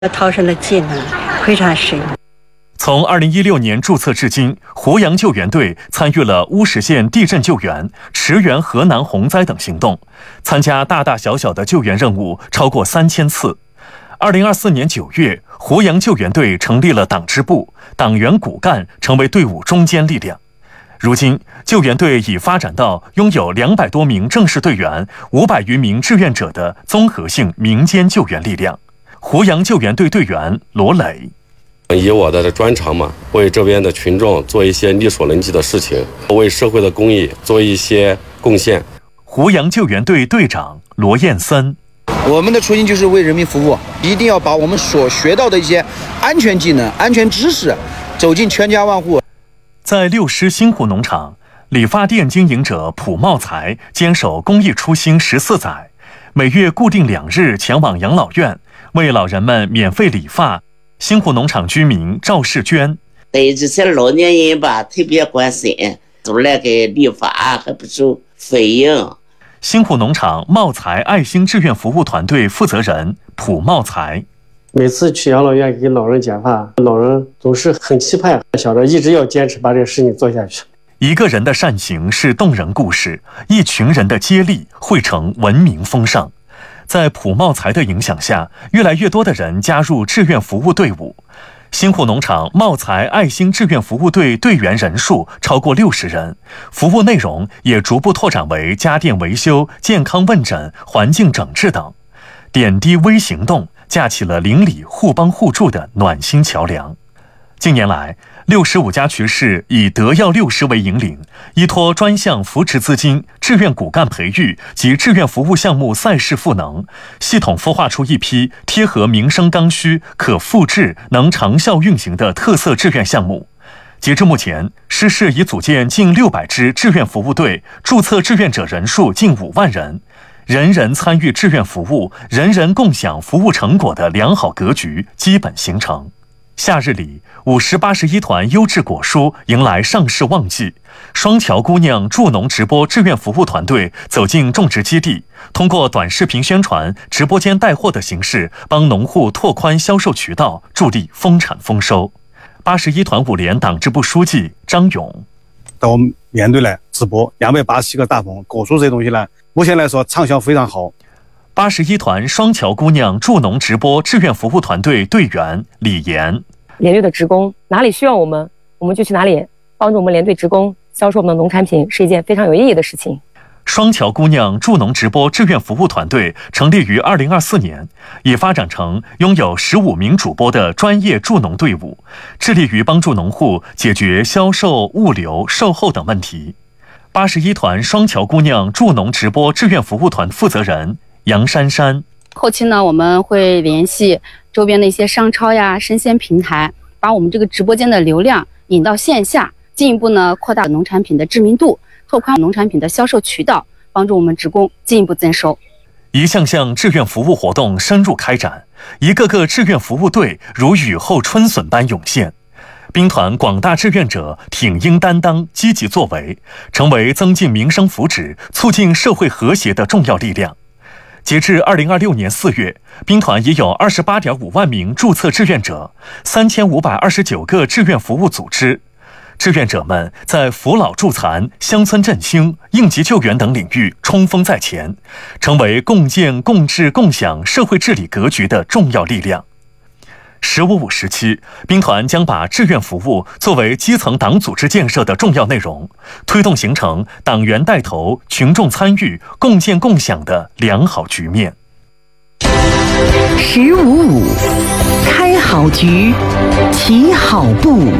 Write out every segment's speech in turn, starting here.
掏上的技能非常深。 从2016年注册至今，湖阳救援队参与了乌石县地震救援、驰援河南洪灾等行动，参加大大小小的救援任务超过3000次。2024年9月，湖阳救援队成立了党支部，党员骨干成为队伍中坚力量。如今，救援队已发展到拥有200多名正式队员、500余名志愿者的综合性民间救援力量。湖阳救援队队员罗磊。 以我的专长嘛，为这边的群众做一些力所能及的事情，为社会的公益做一些贡献。 湖阳救援队队长罗彦森， 我们的初心就是为人民服务，一定要把我们所学到的一些安全技能、安全知识走进全家万户。 在六师新湖农场，理发店经营者蒲茂才坚守公益初心14载，每月固定2日前往养老院，为老人们免费理发。新湖农场居民赵世娟， 对这些老年人吧特别关心，都来给理发还不收费用。 新湖农场茂才爱心志愿服务团队负责人蒲茂才， 每次去养老院给老人剪发，老人总是很期盼，想着一直要坚持把这个事情做下去。 一个人的善行是动人故事，一群人的接力汇成文明风尚。在蒲茂才的影响下，越来越多的人加入志愿服务队伍。新湖农场茂才爱心志愿服务队队员人数超过60人，服务内容也逐步拓展为家电维修、健康问诊、环境整治等。点滴微行动架起了邻里互帮互助的暖心桥梁。近年来，65家渠市以德耀六师为引领，依托专项扶持资金、志愿骨干培育及志愿服务项目赛事赋能，系统孵化出一批贴合民生刚需、可复制、能长效运行的特色志愿项目。截至目前，师市已组建近600支志愿服务队，注册志愿者人数近5万人。人人参与志愿服务，人人共享服务成果的良好格局基本形成。夏日里，5081团优质果蔬迎来上市旺季。双桥姑娘助农直播志愿服务团队走进种植基地，通过短视频宣传、直播间带货的形式，帮农户拓宽销售渠道，助力丰产丰收。81团5连党支部书记张勇， 到我们连队来直播287个大棚果蔬这些东西呢，目前来说畅销非常好。 81团双桥姑娘助农直播志愿服务团队队员李岩， 连队的职工哪里需要我们就去哪里，帮助我们连队职工销售我们的农产品是一件非常有意义的事情。 双桥姑娘助农直播志愿服务团队成立于2024年，已发展成拥有15名主播的专业助农队伍，致力于帮助农户解决销售、物流、售后等问题。81团双桥姑娘助农直播志愿服务团负责人杨珊珊， 后期呢，我们会联系周边的一些商超呀、生鲜平台，把我们这个直播间的流量引到线下，进一步呢扩大农产品的知名度，拓宽农产品的销售渠道，帮助我们职工进一步增收。 一项项志愿服务活动深入开展，一个个志愿服务队如雨后春笋般涌现。兵团广大志愿者挺膺担当、积极作为，成为增进民生福祉、促进社会和谐的重要力量。截至2026年4月，兵团已有28.5万名注册志愿者，3529个志愿服务组织。志愿者们在扶老助残、乡村振兴、应急救援等领域冲锋在前，成为共建、共治、共享社会治理格局的重要力量。15.5时期，兵团将把志愿服务作为基层党组织建设的重要内容，推动形成党员带头、群众参与、共建共享的良好局面。 15.5，开好局，起好步。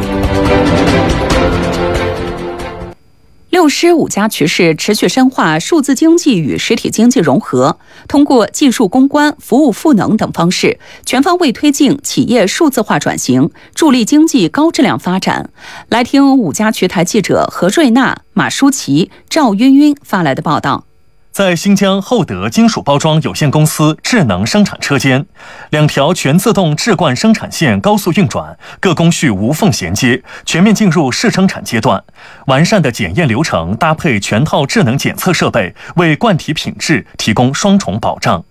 六师5家渠市持续深化数字经济与实体经济融合，通过技术攻关、服务赋能等方式，全方位推进企业数字化转型，助力经济高质量发展。来听5家渠台记者何瑞娜、马舒淇、赵晕晕发来的报道。 在新疆厚德金属包装有限公司智能生产车间，2条全自动制罐生产线高速运转，各工序无缝衔接，全面进入试生产阶段。完善的检验流程搭配全套智能检测设备，为罐体品质提供双重保障。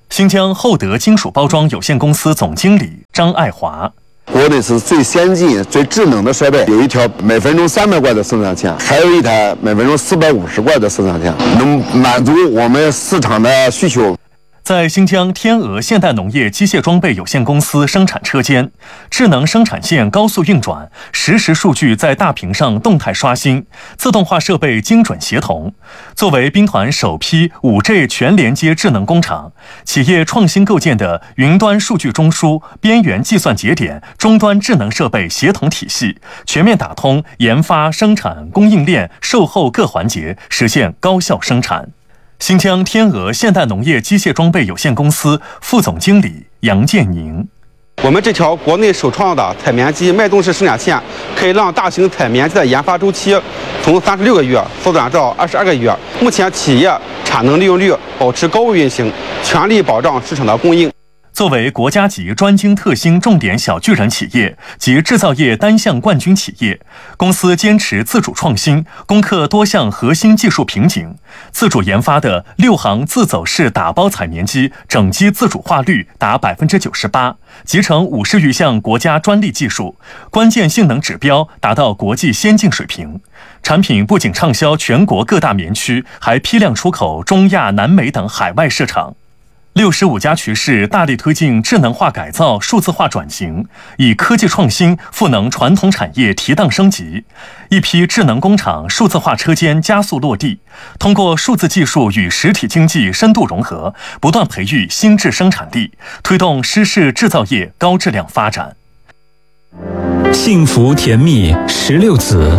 新疆厚德金属包装有限公司总经理张爱华。 国内是最先进、最智能的设备，有一条每分钟300罐的生产线，还有一台每分钟450罐的生产线，能满足我们市场的需求。 在新疆天鹅现代农业机械装备有限公司生产车间，智能生产线高速运转，实时数据在大屏上动态刷新，自动化设备精准协同。作为兵团首批 5G 全连接智能工厂，企业创新构建的云端数据中枢、边缘计算节点、终端智能设备协同体系，全面打通研发、生产、供应链、售后各环节，实现高效生产。新疆天鹅现代农业机械装备有限公司副总经理杨建宁。 我们这条国内首创的采棉机脉动式生产线，可以让大型采棉机的研发周期从36个月缩短到22个月。目前企业产能利用率保持高位运行，全力保障市场的供应。 作为国家级专精特新重点小巨人企业及制造业单项冠军企业，公司坚持自主创新，攻克多项核心技术瓶颈，自主研发的6行自走式打包采棉机整机自主化率达 98%， 集成50余项国家专利技术，关键性能指标达到国际先进水平。产品不仅畅销全国各大棉区，还批量出口中亚、南美等海外市场。65家渠市大力推进智能化改造、数字化转型，以科技创新赋能传统产业提档升级。一批智能工厂、数字化车间加速落地，通过数字技术与实体经济深度融合，不断培育新质生产力，推动湿式制造业高质量发展。 幸福甜蜜16子。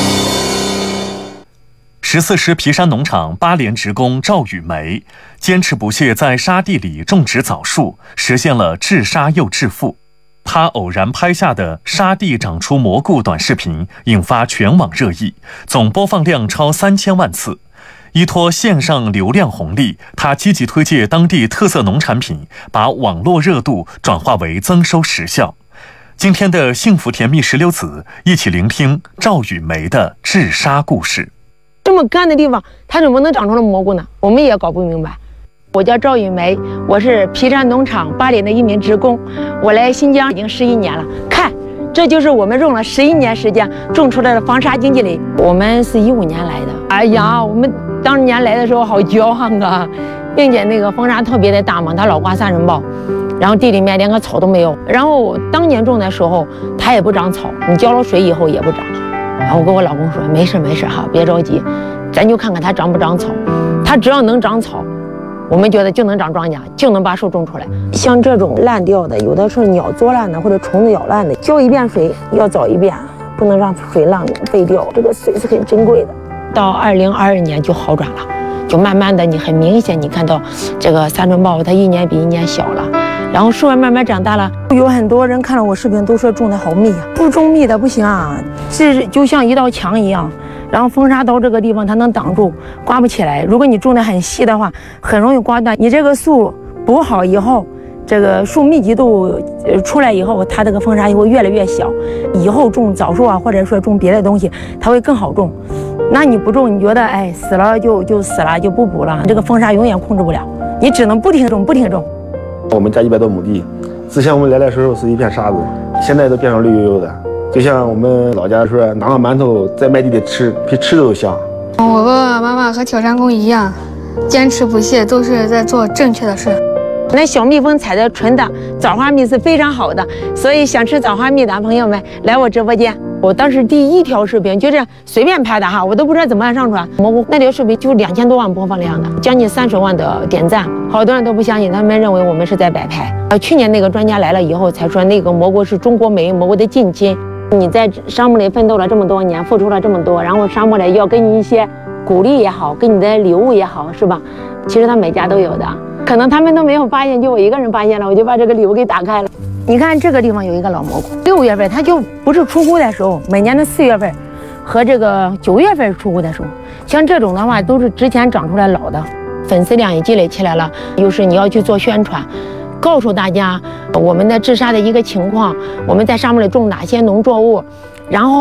14师皮山农场8连职工赵雨梅坚持不懈在沙地里种植枣树，实现了治沙又致富。她偶然拍下的沙地长出蘑菇短视频引发全网热议，总播放量超3000万次。依托线上流量红利，她积极推介当地特色农产品，把网络热度转化为增收实效。今天的幸福甜蜜16子，一起聆听赵雨梅的治沙故事。 这么干的地方，它怎么能长出了蘑菇呢？我们也搞不明白。我叫赵雨梅，我是皮山农场8连的一名职工，我来新疆已经11年了。看，这就是我们用了11年时间种出来的防沙经济林。我们是15年来的。哎呀，我们当年来的时候好骄傲啊，并且那个风沙特别的大嘛，它老刮沙尘暴，然后地里面连个草都没有。然后当年种的时候，它也不长草，你浇了水以后也不长。然后我跟我老公说，没事哈，别着急，咱就看看它长不长草。它只要能长草，我们觉得就能长庄稼，就能把树种出来。像这种烂掉的，有的是鸟啄烂的或者虫子咬烂的，浇一遍水要早一遍，不能让水浪废掉。这个水是很珍贵的。到2022年就好转了，就慢慢的你很明显你看到这个沙尘暴它一年比一年小了。然后树慢慢长大了，有很多人看了我视频都说种的好密啊，不种密的不行啊，这就像一道墙一样，然后风沙到这个地方它能挡住，刮不起来。如果你种的很细的话，很容易刮断。你这个树补好以后，这个树密集度出来以后，它这个风沙就会越来越小。以后种枣树啊，或者说种别的东西，它会更好种。那你不种，你觉得哎死了就死了，就不补了，这个风沙永远控制不了，你只能不停种，不停种。 我们家100多亩地，之前我们来的时候是一片沙子，现在都变成绿油油的，就像我们老家说拿个馒头在麦地里吃，比吃的都香。 我爸爸妈妈和挑山工一样，坚持不懈，都是在做正确的事。 那小蜜蜂采的纯的枣花蜜是非常好的，所以想吃枣花蜜的朋友们来我直播间。我当时第一条视频就这样随便拍的哈，我都不知道怎么上传。蘑菇那条视频就2000多万播放量的，将近30万的点赞，好多人都不相信，他们认为我们是在摆拍。去年那个专家来了以后才说，那个蘑菇是中国美味蘑菇的近亲。你在沙漠里奋斗了这么多年，付出了这么多，然后沙漠里要给你一些鼓励也好，给你的礼物也好，是吧？其实他每家都有的，可能他们都没有发现，就我一个人发现了，我就把这个礼物给打开了。你看这个地方有一个老蘑菇，6月份它就不是出菇的时候，每年的4月份和这个9月份出菇的时候，像这种的话都是之前长出来老的，粉丝量也积累起来了。又是你要去做宣传，告诉大家我们的治沙的一个情况，我们在沙漠里种哪些农作物，然后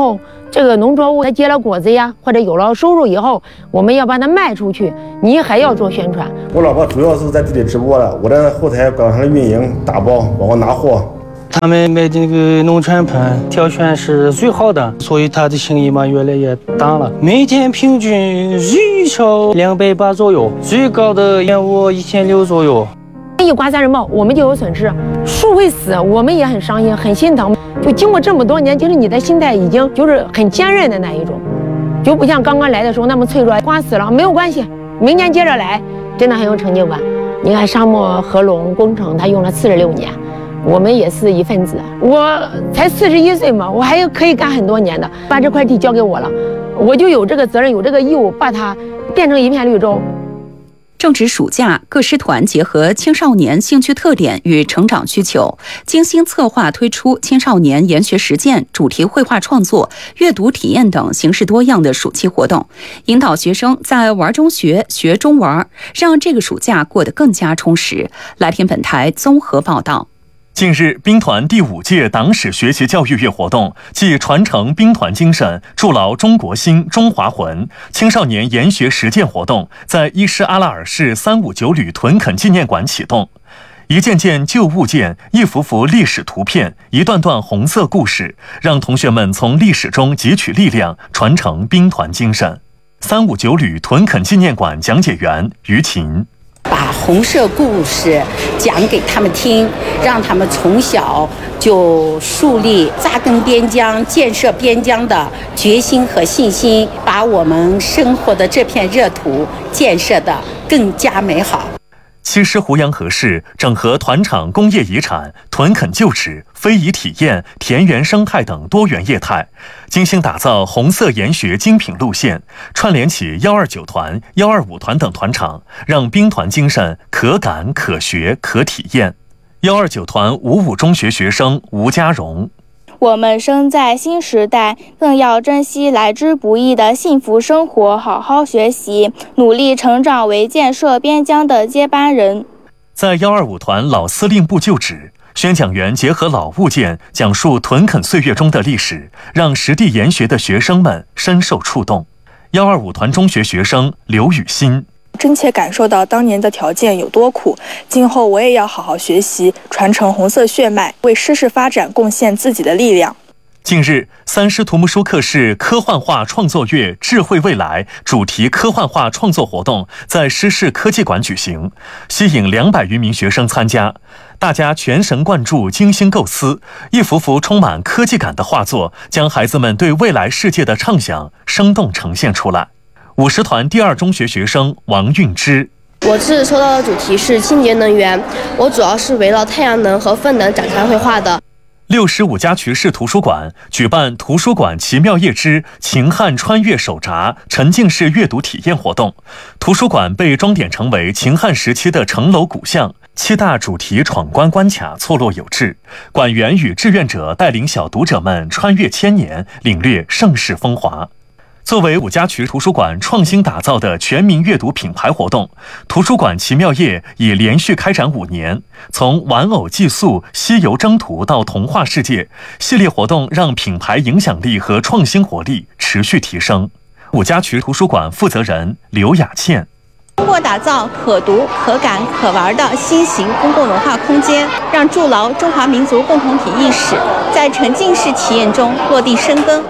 这个农作物它结了果子呀，或者有了收入以后，我们要把它卖出去，你还要做宣传。 我老婆主要是在这里直播的，我在后台管上运营、打包，包括拿货。 他们买这个农产品挑选是最好的，所以他的生意嘛越来越大了。每天平均最少280左右，最高的延误1600左右。 一刮30毛，我们就有损失，树会死，我们也很伤心，很心疼。就经过这么多年，就是你的心态已经就是很坚韧的那一种，就不像刚刚来的时候那么脆弱。刮死了没有关系，明年接着来，真的很有成就感。你看沙漠合龙工程，它用了46年。我们也是一份子，我才41岁嘛，我还可以干很多年的。把这块地交给我了，我就有这个责任，有这个义务，把它变成一片绿洲。 正值暑假，各师团结合青少年兴趣特点与成长需求，精心策划推出青少年研学实践、主题绘画创作、阅读体验等形式多样的暑期活动，引导学生在玩中学，学中玩，让这个暑假过得更加充实。来听本台综合报道。 近日，兵团第5届党史学习教育月活动暨传承兵团精神、筑牢中国心、中华魂青少年研学实践活动在伊施阿拉尔市359旅屯垦纪念馆启动。一件件旧物件，一幅幅历史图片，一段段红色故事，让同学们从历史中汲取力量，传承兵团精神。359旅屯垦纪念馆讲解员于琴。 把红色故事讲给他们听，让他们从小就树立扎根边疆、建设边疆的决心和信心，把我们生活的这片热土建设得更加美好。 七师湖阳河市整合团场工业遗产、屯垦旧址、非遗体验、田园生态等多元业态，精心打造红色研学精品路线，串联起129团、125团等团场，让兵团精神可感、可学、可体验。129团55中学学生吴家荣。 我们生在新时代，更要珍惜来之不易的幸福生活，好好学习，努力成长为建设边疆的接班人。 在125团老司令部旧址，宣讲员结合老物件，讲述屯垦岁月中的历史，让实地研学的学生们深受触动。125团中学学生刘雨欣。 真切感受到当年的条件有多苦，今后我也要好好学习，传承红色血脉，为师事发展贡献自己的力量。 近日，3师图木舒克市科幻化创作月智慧未来主题科幻化创作活动在师事科技馆举行，吸引200余名学生参加。大家全神贯注，精心构思，一幅幅充满科技感的画作，将孩子们对未来世界的畅想生动呈现出来。50团第2中学学生王运之。 我这次抽到的主题是清洁能源，我主要是围绕太阳能和风能展开绘画的。 65家渠市图书馆举办图书馆奇妙夜之秦汉穿越手札沉浸式阅读体验活动，图书馆被装点成为秦汉时期的城楼古巷，7大主题闯关关卡错落有致，馆员与志愿者带领小读者们穿越千年，领略盛世风华。作为5家渠图书馆创新打造的全民阅读品牌活动，图书馆奇妙夜已连续开展5年，从玩偶寄宿、西游征途到童话世界，系列活动让品牌影响力和创新活力持续提升。5家渠图书馆负责人刘雅倩。 通过打造可读、可感、可玩的新型公共文化空间，让筑牢中华民族共同体意识在沉浸式体验中落地生根。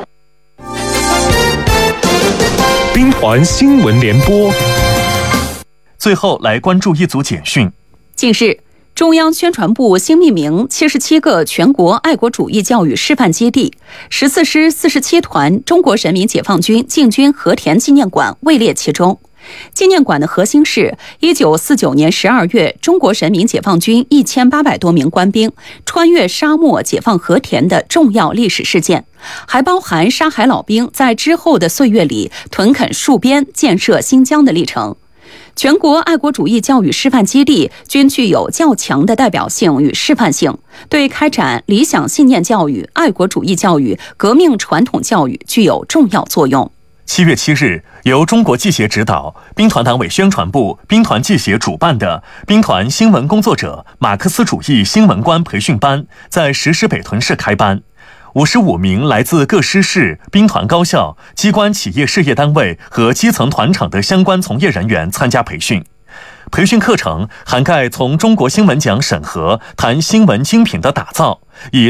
兵团新闻联播。 最后来关注一组简讯。 近日，中央宣传部新命名77个全国爱国主义教育示范基地，14师47团中国人民解放军进军和田纪念馆位列其中。纪念馆的核心是1949年12月中国人民解放军1800多名官兵穿越沙漠解放和田的重要历史事件，还包含沙海老兵在之后的岁月里屯垦戍边、建设新疆的历程。全国爱国主义教育示范基地均具有较强的代表性与示范性，对开展理想信念教育、爱国主义教育、革命传统教育具有重要作用。 7月7日，由中国技协指导、兵团党委宣传部、兵团技协主办的兵团新闻工作者马克思主义新闻官培训班在石狮北屯市开班。 55名来自各师事、兵团高校、机关企业事业单位和基层团场的相关从业人员参加培训。培训课程涵盖从中国新闻奖审核谈新闻精品的打造，以